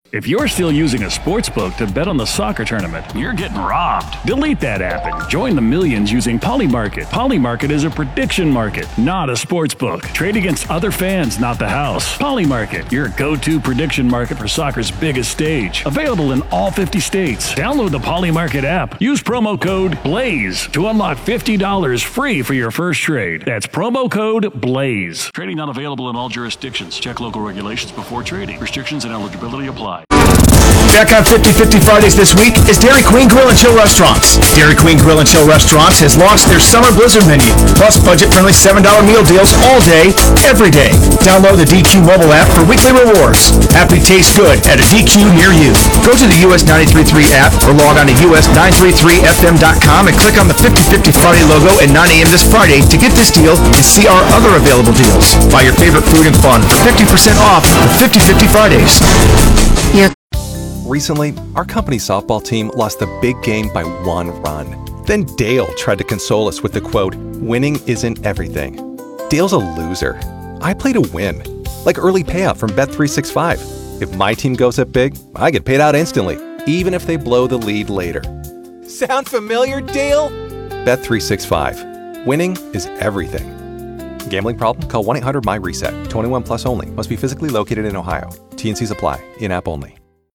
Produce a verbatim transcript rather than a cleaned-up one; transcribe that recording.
If you're still using a sportsbook to bet on the soccer tournament, you're getting robbed. Delete that app and join the millions using Polymarket. Polymarket is a prediction market, not a sportsbook. Trade against other fans, not the house. Polymarket, your go-to prediction market for soccer's biggest stage. Available in all fifty states. Download the Polymarket app. Use promo code BLAZE to unlock fifty dollars free for your first trade. That's promo code BLAZE. Trading not available in all jurisdictions. Check local regulations before trading. Restrictions and eligibility apply. Back on fifty fifty Fridays this week is Dairy Queen Grill and Chill Restaurants. Dairy Queen Grill and Chill Restaurants has launched their Summer Blizzard menu, plus budget-friendly seven dollar meal deals all day, every day. Download the D Q mobile app for weekly rewards. Happy tastes good at a D Q near you. Go to the U S ninety-three point three app or log on to U S nine thirty-three F M dot com and click on the fifty fifty Friday logo at nine a.m. this Friday to get this deal and see our other available deals. Buy your favorite food and fun for fifty percent off with fifty fifty Fridays. Yeah. Recently, our company's softball team lost the big game by one run. Then Dale tried to console us with the quote, "Winning isn't everything." Dale's a loser. I play to win. Like early payout from Bet three sixty-five. If my team goes up big, I get paid out instantly, even if they blow the lead later. Sound familiar, Dale? Bet three sixty-five. Winning is everything. Gambling problem? Call one eight hundred M Y RESET. twenty-one plus only. Must be physically located in Ohio. T and Cs apply. In-app only.